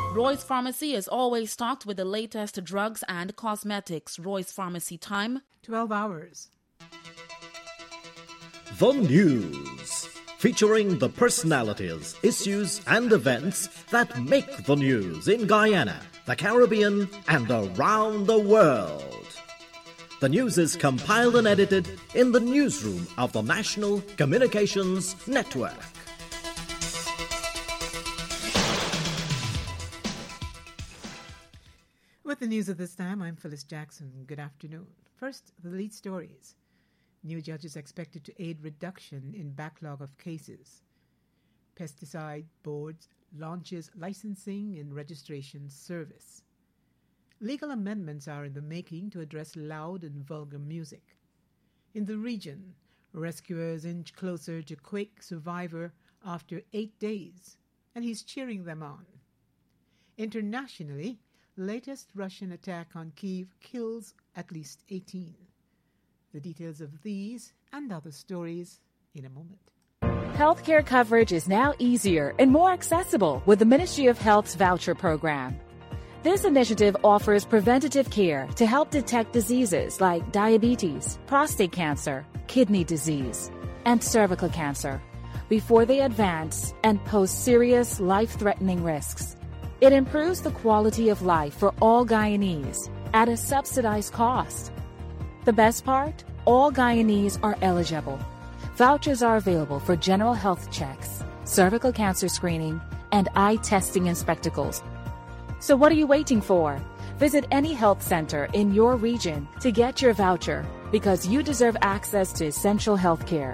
Roy's Pharmacy is always stocked with the latest drugs and cosmetics. Roy's Pharmacy time, 12 hours. The News, featuring the personalities, issues and events that make the news in Guyana, the Caribbean and around the world. The news is compiled and edited in the newsroom of the National Communications Network. With the news at this time, I'm Phyllis Jackson. Good afternoon. First, the lead stories. New judges expected to aid reduction in backlog of cases. Pesticide Board launches licensing and registration service. Legal amendments are in the making to address loud and vulgar music. In the region, rescuers inch closer to quake survivor after 8 days, and he's cheering them on. Internationally, latest Russian attack on Kyiv kills at least 18. The details of these and other stories in a moment. Healthcare coverage is now easier and more accessible with the Ministry of Health's voucher program. This initiative offers preventative care to help detect diseases like diabetes, prostate cancer, kidney disease, and cervical cancer before they advance and pose serious life-threatening risks. It improves the quality of life for all Guyanese at a subsidized cost. The best part? All Guyanese are eligible. Vouchers are available for general health checks, cervical cancer screening, and eye testing and spectacles. So what are you waiting for? Visit any health center in your region to get your voucher because you deserve access to essential health care.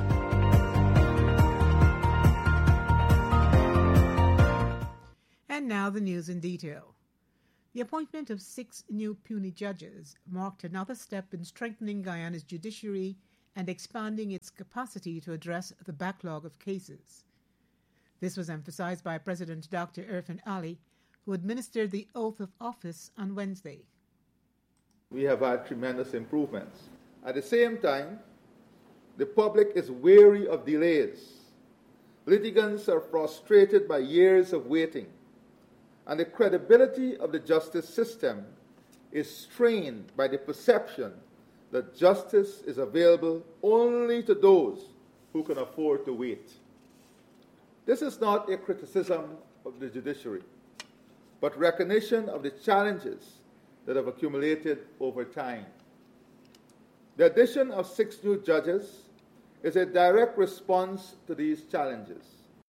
And now the news in detail. The appointment of 6 new puisne judges marked another step in strengthening Guyana's judiciary and expanding its capacity to address the backlog of cases. This was emphasized by President Dr. Irfan Ali, who administered the oath of office on Wednesday. We have had tremendous improvements. At the same time, the public is wary of delays. Litigants are frustrated by years of waiting, and the credibility of the justice system is strained by the perception that justice is available only to those who can afford to wait. This is not a criticism of the judiciary, but recognition of the challenges that have accumulated over time. The addition of 6 new judges is a direct response to these challenges.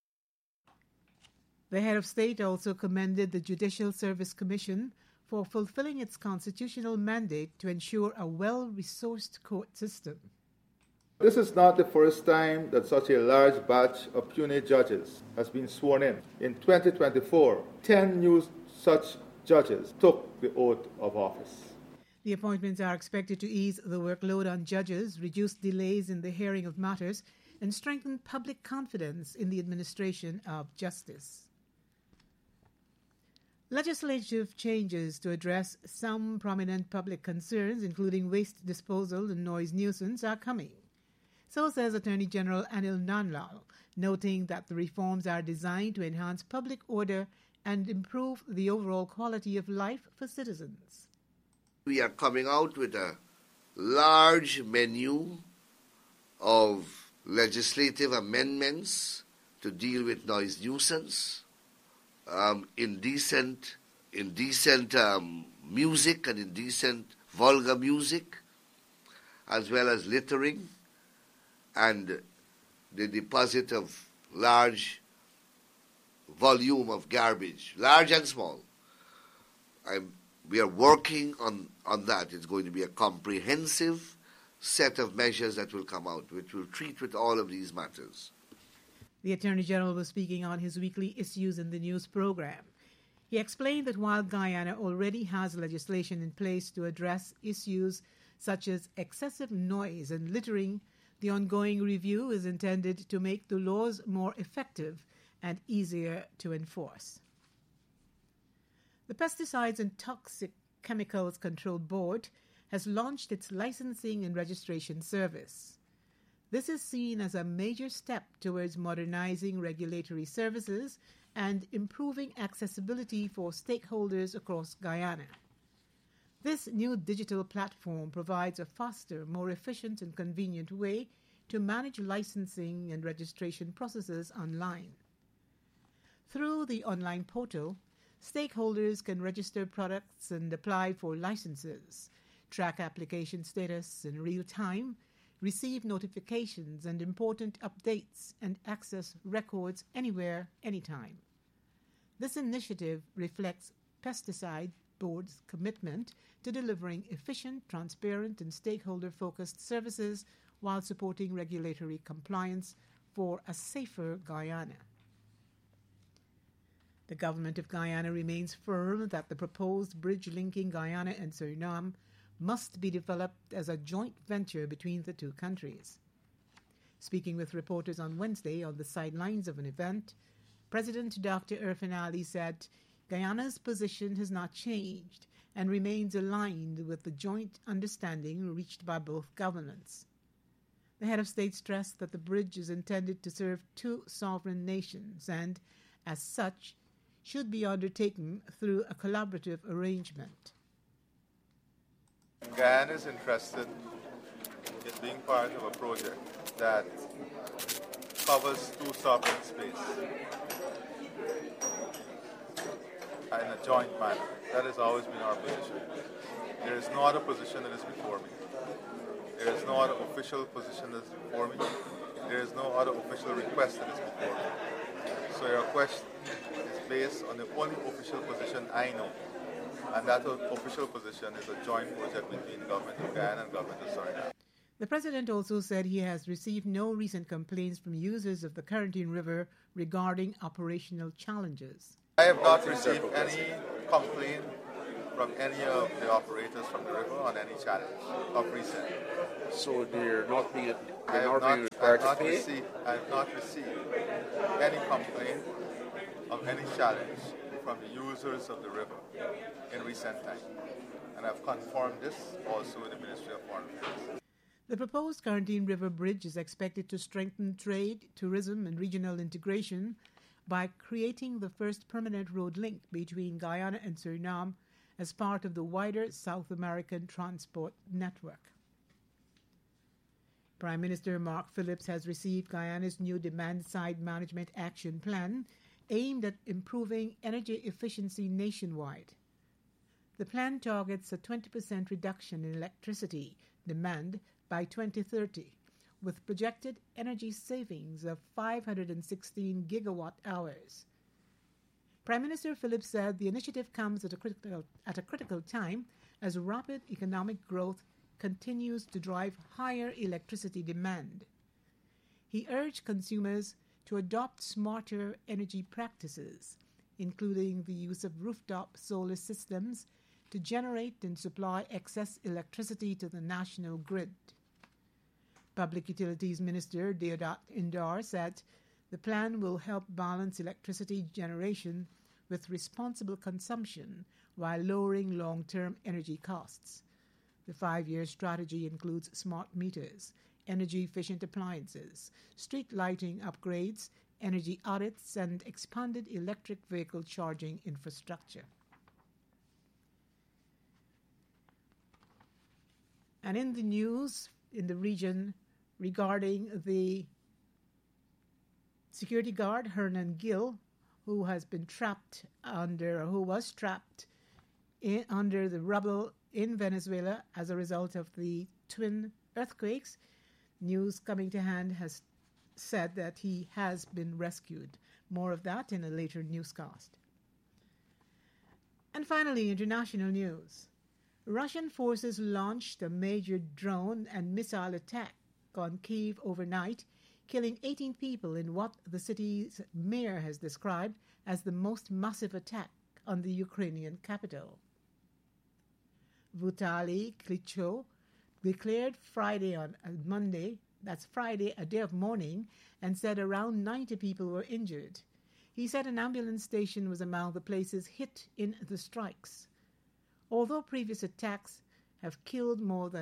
The head of state also commended the Judicial Service Commission for fulfilling its constitutional mandate to ensure a well-resourced court system. This is not the first time that such a large batch of puisne judges has been sworn in. In 2024, 10 new such judges took the oath of office. The appointments are expected to ease the workload on judges, reduce delays in the hearing of matters, and strengthen public confidence in the administration of justice. Legislative changes to address some prominent public concerns, including waste disposal and noise nuisance, are coming. So says Attorney General Anil Nanlal, noting that the reforms are designed to enhance public order and improve the overall quality of life for citizens. We are coming out with a large menu of legislative amendments to deal with noise nuisance, indecent music and indecent vulgar music, as well as littering and the deposit of large volume of garbage, large and small. We are working on that. It's going to be a comprehensive set of measures that will come out, which will treat with all of these matters. The Attorney General was speaking on his weekly Issues in the News program. He explained that while Guyana already has legislation in place to address issues such as excessive noise and littering, the ongoing review is intended to make the laws more effective and easier to enforce. The Pesticides and Toxic Chemicals Control Board has launched its licensing and registration service. This is seen as a major step towards modernizing regulatory services and improving accessibility for stakeholders across Guyana. This new digital platform provides a faster, more efficient and convenient way to manage licensing and registration processes online. Through the online portal, stakeholders can register products and apply for licenses, track application status in real time, receive notifications and important updates, and access records anywhere, anytime. This initiative reflects Pesticide Board's commitment to delivering efficient, transparent, and stakeholder-focused services while supporting regulatory compliance for a safer Guyana. The government of Guyana remains firm that the proposed bridge linking Guyana and Suriname must be developed as a joint venture between the two countries. Speaking with reporters on Wednesday on the sidelines of an event, President Dr. Irfaan Ali said Guyana's position has not changed and remains aligned with the joint understanding reached by both governments. The head of state stressed that the bridge is intended to serve two sovereign nations and, as such, should be undertaken through a collaborative arrangement. Guyana is interested in being part of a project that covers two sovereign space in a joint manner. That has always been our position. There is no other position that is before me. There is no other official position that is before me. There is no other official request that is before me. So your question is based on the only official position I know. And that official position is a joint project between the government of Guyana and the government of Suriname. The president also said he has received no recent complaints from users of the Quarantine River regarding operational challenges. I have not received any complaint from any of the operators from the river on any challenge of recent. So they're not being I have not received any complaint of any challenge from the users of the river in recent time. And I've confirmed this also with the Ministry of Foreign Affairs. The proposed Quarantine River Bridge is expected to strengthen trade, tourism, and regional integration by creating the first permanent road link between Guyana and Suriname as part of the wider South American transport network. Prime Minister Mark Phillips has received Guyana's new Demand-Side Management Action Plan aimed at improving energy efficiency nationwide. The plan targets a 20% reduction in electricity demand by 2030, with projected energy savings of 516 gigawatt hours. Prime Minister Phillips said the initiative comes at a critical time as rapid economic growth continues to drive higher electricity demand. He urged consumers to adopt smarter energy practices, including the use of rooftop solar systems to generate and supply excess electricity to the national grid. Public Utilities Minister Deodat Indar said the plan will help balance electricity generation with responsible consumption while lowering long-term energy costs. The 5-year strategy includes smart meters, energy-efficient appliances, street lighting upgrades, energy audits, and expanded electric vehicle charging infrastructure. And in the news in the region regarding the security guard Hernan Gill, who was trapped under the rubble in Venezuela as a result of the twin earthquakes. News coming to hand has said that he has been rescued. More of that in a later newscast. And finally, international news. Russian forces launched a major drone and missile attack on Kyiv overnight, killing 18 people in what the city's mayor has described as the most massive attack on the Ukrainian capital. Vitaly Klitschko declared Friday, a day of mourning, and said around 90 people were injured. He said an ambulance station was among the places hit in the strikes. Although previous attacks have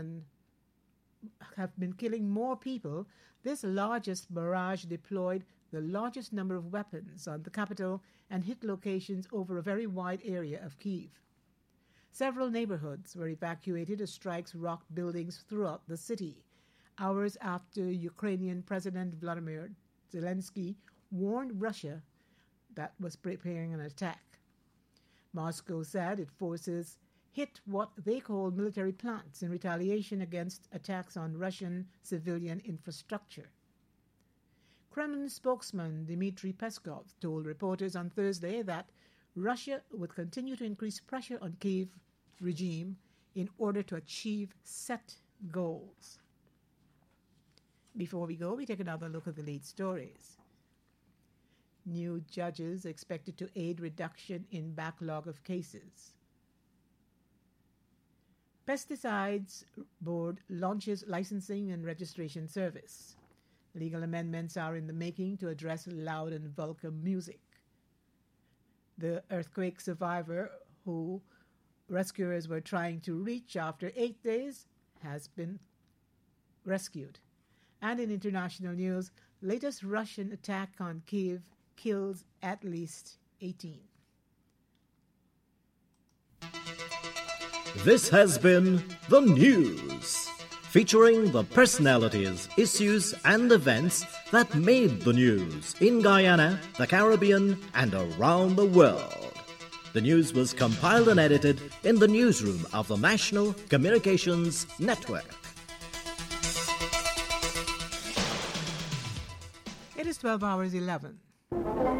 been killing more people, this largest barrage deployed the largest number of weapons on the capital and hit locations over a very wide area of Kyiv. Several neighborhoods were evacuated as strikes rocked buildings throughout the city, hours after Ukrainian President Vladimir Zelensky warned Russia that was preparing an attack. Moscow said its forces hit what they call military plants in retaliation against attacks on Russian civilian infrastructure. Kremlin spokesman Dmitry Peskov told reporters on Thursday that Russia would continue to increase pressure on Kyiv regime in order to achieve set goals. Before we go, we take another look at the lead stories. New judges expected to aid reduction in backlog of cases. Pesticides Board launches licensing and registration service. Legal amendments are in the making to address loud and vulgar music. The earthquake survivor who rescuers were trying to reach after 8 days has been rescued. And in international news, latest Russian attack on Kyiv kills at least 18. This has been The News, featuring the personalities, issues, and events that made the news in Guyana, the Caribbean, and around the world. The news was compiled and edited in the newsroom of the National Communications Network. It is 12 hours 11.